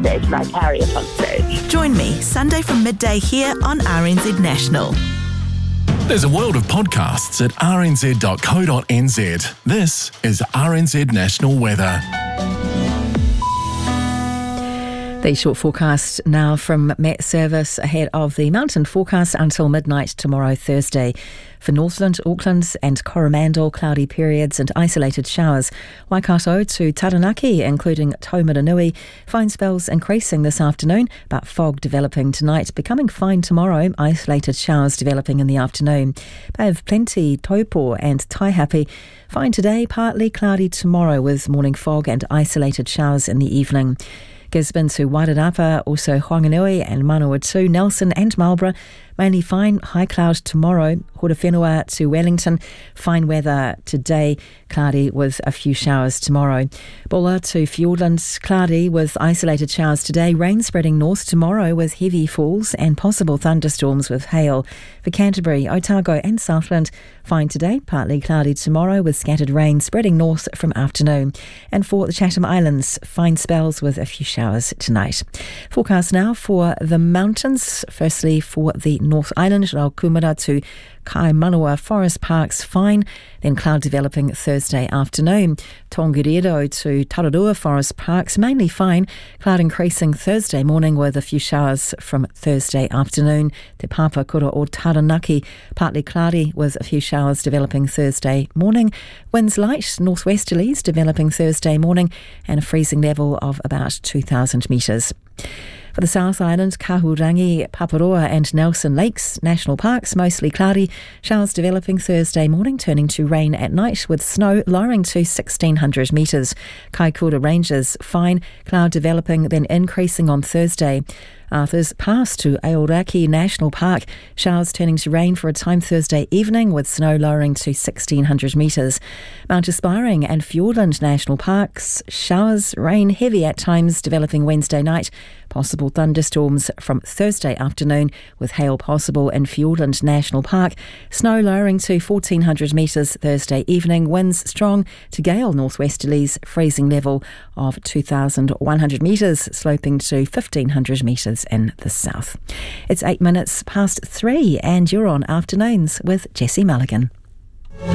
stage and I carry it on stage. Join me Sunday from midday here on RNZ National. There's a world of podcasts at rnz.co.nz. This is RNZ National Weather. The short forecast now from Met Service ahead of the mountain forecast until midnight tomorrow, Thursday. For Northland, Auckland and Coromandel, cloudy periods and isolated showers. Waikato to Taranaki, including Taumaranui, fine spells increasing this afternoon, but fog developing tonight, becoming fine tomorrow, isolated showers developing in the afternoon. Bay of Plenty, Taupo and Taihape, fine today, partly cloudy tomorrow with morning fog and isolated showers in the evening. Gisborne to Wairarapa, also Whanganui and Manawatu, Nelson and Marlborough, mainly fine, high cloud tomorrow. Horowhenua to Wellington, fine weather today, cloudy with a few showers tomorrow. Bulla to Fiordland, cloudy with isolated showers today, rain spreading north tomorrow with heavy falls and possible thunderstorms with hail. For Canterbury, Otago and Southland, fine today, partly cloudy tomorrow with scattered rain spreading north from afternoon. And for the Chatham Islands, fine spells with a few showers tonight. Forecast now for the mountains. Firstly, for the North Island, Raukumara to Kaimanawa Forest Parks, fine, then cloud developing Thursday afternoon. Tongariro to Tararua Forest Parks, mainly fine, cloud increasing Thursday morning with a few showers from Thursday afternoon. Te Papakura or Taranaki, partly cloudy with a few showers developing Thursday morning. Winds light, northwesterlies developing Thursday morning and a freezing level of about 2,000 metres. For the South Island, Kahurangi, Paparoa and Nelson Lakes National Parks, mostly cloudy. Showers developing Thursday morning, turning to rain at night with snow lowering to 1,600 metres. Kaikoura Ranges, fine, cloud developing, then increasing on Thursday. Arthur's Pass to Aoraki National Park, showers turning to rain for a time Thursday evening with snow lowering to 1,600 metres. Mount Aspiring and Fiordland National Parks, showers, rain heavy at times developing Wednesday night. Possible thunderstorms from Thursday afternoon with hail possible in Fiordland National Park. Snow lowering to 1,400 metres Thursday evening. Winds strong to gale northwesterlies, freezing level of 2,100 metres, sloping to 1,500 metres in the south. It's 8 minutes past 3 and you're on Afternoons with Jessie Mulligan.